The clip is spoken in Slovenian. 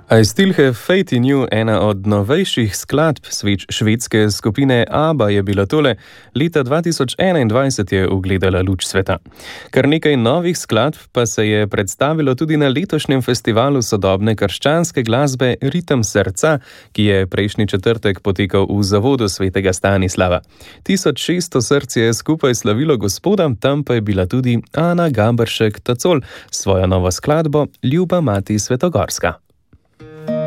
I Still Have Faith in You, ena od novejših skladb švedske skupine ABBA je bila tole. Leta 2021 je ugledala luč sveta. Kar nekaj novih skladb pa se je predstavilo tudi na letošnjem festivalu sodobne krščanske glasbe Ritem srca, ki je prejšnji četrtek potekal v zavodu svetega Stanislava. 1600 src je skupaj slavilo Gospoda, tam pa je bila tudi Ana Gaberšek Tacol s svojo novo skladbo Ljuba mati Svetogorska.